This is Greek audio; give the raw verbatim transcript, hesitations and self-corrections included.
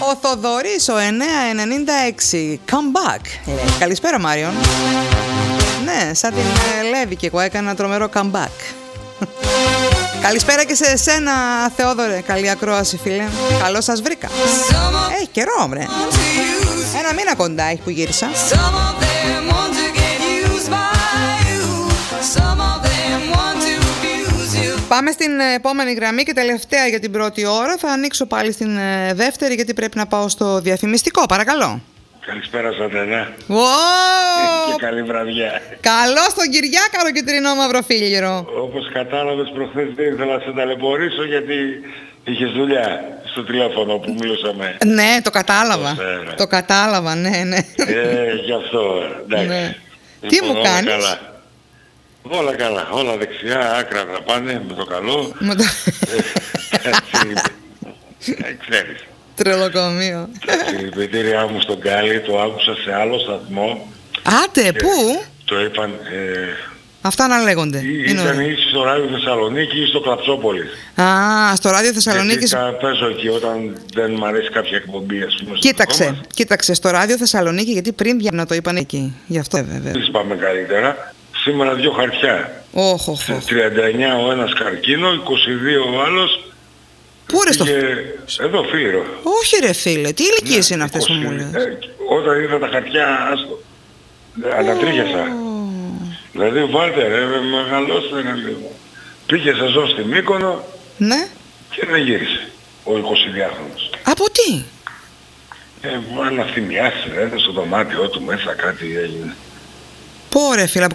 Ο Θοδωρής, ο εννιά ενενήντα έξι. Come back. Ε, καλησπέρα, Μάριον. Ναι, σαν την ε, Λέβη και εγώ έκανα ένα τρομερό comeback. Καλησπέρα και σε εσένα, Θεόδωρε. Καλή ακρόαση, φίλε. Καλώς σας βρήκα. Έχει καιρό, βρε. Ένα μήνα κοντά έχει που γύρισα. Πάμε στην επόμενη γραμμή και τελευταία για την πρώτη ώρα. Θα ανοίξω πάλι στην δεύτερη γιατί πρέπει να πάω στο διαφημιστικό. Παρακαλώ. Καλησπέρα σας, ναι. Wow! Και καλή βραδιά. Καλώς τον Κυριάκαρο και τρινό μαυροφίλιρο. Όπως κατάλαβες, προχθές δεν ήθελα να σε ταλαιπωρήσω γιατί είχες δουλειά στο τηλέφωνο που μιλούσαμε. Ναι, το κατάλαβα. Το κατάλαβα, ναι, ναι. Ε, γι' αυτό, εντάξει. Ναι. Λοιπόν, Τι μου όλα κάνεις? καλά. Όλα καλά, όλα δεξιά, άκρα θα πάνε με το καλό. Με το... ε, ξέρεις. Τρελοκομείο. Τα συλληπιτήριά μου στον Γκάλι, το άκουσα σε άλλο σταθμό. Άτε, πού? Το είπαν... Ε, αυτά να λέγονται. ήταν ή στο Ράδιο Θεσσαλονίκη ή στο Κλαψόπολης. Α, στο Ράδιο Θεσσαλονίκης. Γιατί παίζω εκεί όταν δεν μου αρέσει κάποια εκπομπή, ας πούμε. Κοίταξε, κοίταξε, στο Ράδιο Θεσσαλονίκη, γιατί πριν να το είπαν εκεί. Γι' αυτό βέβαια. Δεν πάμε καλύτερα. Σήμερα δύο χαρτιά. Όχι, όχι. τριάντα εννιά ο ένας καρκίνο, είκοσι δύο ο άλλος. Πού ρε στο... Εδώ φίλο. Όχι ρε φίλε, τι ηλικίες ναι, είναι αυτές που μου λες? Ε, όταν είδα τα χαρτιά, άστο. Ανατρίχιασα. Oh. Δηλαδή βάλτε ρε, μεγαλώστε ένα λίγο. Πήγε σεζόν στη Μύκονο. Ναι. Και δεν γύρισε ο εικοσιδυάχρονος. Από τι? Ε, αναθυμιάσει ρε, στο δωμάτιό του μέσα κάτι έγινε. Πω ρε φίλε, από